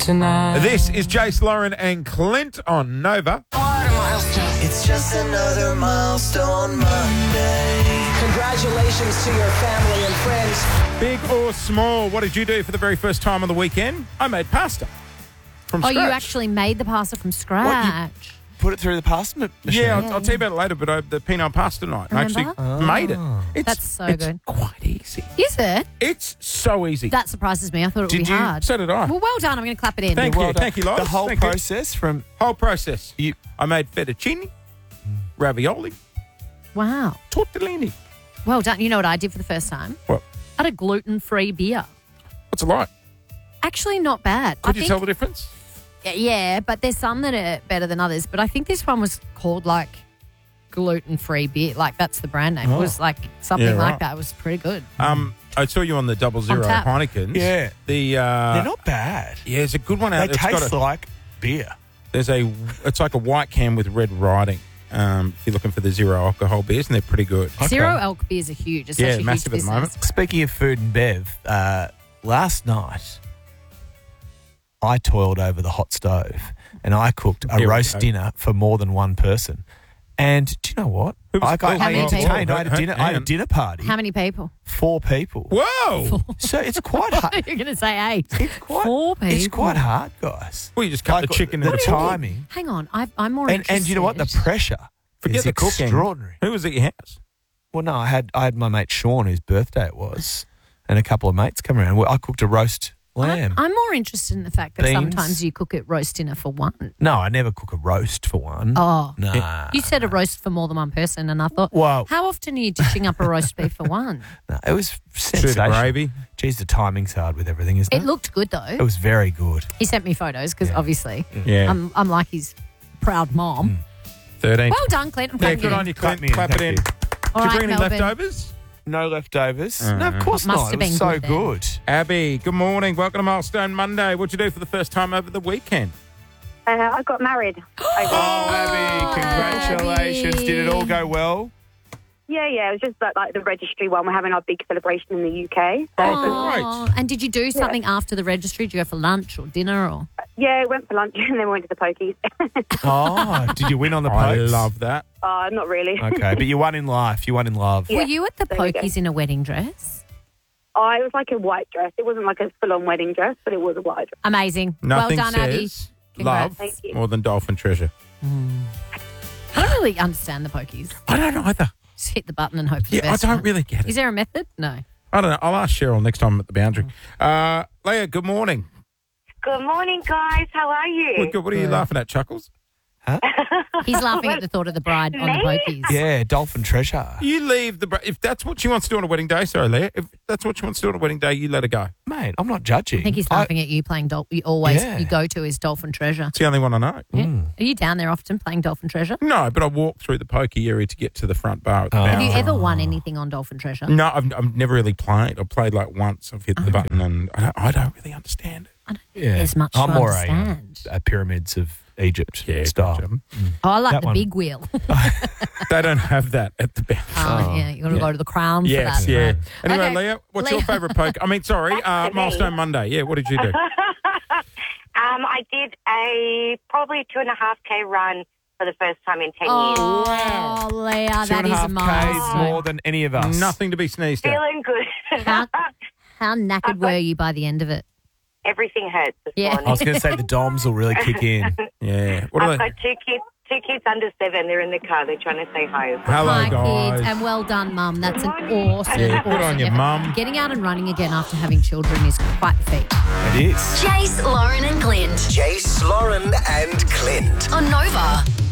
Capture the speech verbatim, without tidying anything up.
tonight. This is Jace, Lauren and Clint on Nova. It's just another milestone Monday. Congratulations to your family and friends. Big or small, what did you do for the very first time on the weekend? I made pasta from Oh, scratch. you actually made the pasta from scratch. Put it through the pasta ma- machine. Yeah, I'll, I'll tell you about it later, but I, the peanut pasta night, I actually Remember? made it. It's, That's so it's good. quite easy. Is it? It's so easy. That surprises me. I thought it would Did be you- hard. So did I. Well, well done. I'm going to clap it in. Thank Well you, done. thank you, Lois. The whole Thank you. process from Whole process. you. I made fettuccine, ravioli, Wow. tortellini. Well done. You know what I did for the first time? What? I had a gluten-free beer. What's it like? Actually, not bad. Could I you think, tell the difference? Yeah, but there's some that are better than others. But I think this one was called like gluten-free beer. Like that's the brand name. It was like something Yeah, like right. that. It was pretty good. Um, I saw you on the double zero tap. Heinekens. Yeah. The uh, They're not bad. Yeah, there's a good one out. They It's got taste a- like beer. There's a. It's like a white can with red writing. Um, if you're looking for the zero alcohol beers, and they're pretty good. Zero elk beers are huge. It's Yeah, such a massive huge at the moment. business. Speaking of food and bev, uh, last night I toiled over the hot stove and I cooked a Here we roast go. dinner for more than one person. And do you know what? Who was I got called? How many entertained. people? I had a dinner. I had a dinner party. How many people? Four people. Whoa! So it's quite hard. You're going to say eight. It's quite. Four It's people. quite hard, guys. Well, you just cut Like, the chicken the in the timing. Hang on. I, I'm more And, interested. and you know what? The pressure Forget is the cooking. extraordinary. Who was at your house? Well, no, I had I had my mate Sean, whose birthday it was, and a couple of mates come around. Well, I cooked a roast lamb. I'm, I'm more interested in the fact that Beans. sometimes you cook it roast dinner for one. no, I never cook a roast for one. Oh. Nah. You said a roast for more than one person, and I thought, Well- how often are you dishing up a roast beef for one? No, it was Shoot sensational. gravy. Geez, the timing's hard with everything, isn't it? It looked good, though. It was very good. He sent me photos because Yeah. obviously Yeah. I'm, I'm like his proud mom. Thirteen. Well done, Clint. I'm yeah, clapping good you on in. you, Clap Clint. me in, Clap it thank in. you. All Did you right, bring any Melbourne. leftovers? No leftovers. Uh-huh. No, of course Must not. have It been was so good then. good. Abby, good morning. Welcome to Milestone Monday. What'd you do for the first time over the weekend? Uh, I got married. Oh, Abby, congratulations. Abby. Did it all go well? Yeah, yeah. It was just like, like the registry one. We're having our big celebration in the U K. So, Oh, great. Oh, and did you do something after the registry? Did you go for lunch or dinner? Or yeah, went for lunch and then we went to the pokies. Oh, did you win on the I pokes? love that. uh, not really. Okay, but you won in life. You won in love. Yeah. Were you at the there we go. pokies in a wedding dress? Oh, it was like a white dress. It wasn't like a full-on wedding dress, but it was a white dress. Amazing. Nothing well done, Abby. says Congrats. love Thank you. more than dolphin treasure. I don't really understand the pokies. I don't either. Just hit the button and hope for the Yeah, I best. don't right? really get Is it. there a method? No. I don't know. I'll ask Cheryl next time I'm at the boundary. Uh, Leah, good morning. Good morning, guys. How are you? What, good- what are you laughing at, Chuckles? He's laughing at the thought of the bride on the Me? pokies. Yeah, dolphin treasure. You leave the... bra- If that's what she wants to do on a wedding day, sorry, Leah. If that's what she wants to do on a wedding day, you let her go. Mate, I'm not judging. I think he's laughing at you playing Dolphin. You always Yeah. you go to is Dolphin Treasure. It's the only one I know. Yeah. Are you down there often playing Dolphin Treasure? No, but I walk through the pokey area to get to the front bar at the Oh. Have you boundary. ever won anything on Dolphin Treasure? No, I've, I've never really played. I've played like once. I've hit Oh. the button and I don't, I don't really understand it. I don't think Yeah. there's much I'm to more a, um, understand. a pyramids of Egypt style. gotcha. Oh, I like that the one. big wheel. They don't have that at the boundary. Oh, yeah, you got to Yeah. go to the Crown Yes, for that. yeah. right? Anyway, Okay, Leah, what's your Leah. favourite poke? I mean, sorry, uh, Back to me. Milestone Monday. Yeah, what did you do? um, I did a probably two and a half k run for the first time in ten years. Oh, Wow. Leah, Two that and a is a half Ks milestone. more than any of us. Nothing to be sneezed at. Feeling good. How, how knackered were you by the end of it? Everything hurts this Yeah. I was morning. going to say the D O Ms will really kick in. Yeah. What are I've they? got two kids, two kids under seven. They're in the car. They're trying to say hi. Hello, Hi, guys. kids, and well done, Mum. That's an awesome, Yeah, good awesome on you, effort. Mum. Getting out and running again after having children is quite the feat. It is. Jace, Lauren and Clint Jace, Lauren and Clint. on Nova.